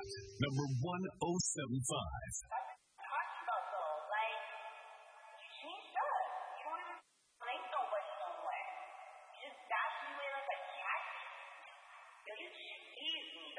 number 1075. Talking about though, like you changed up. You don't even like nobody no more. You just dash me away like a cat. Yo, you cheating,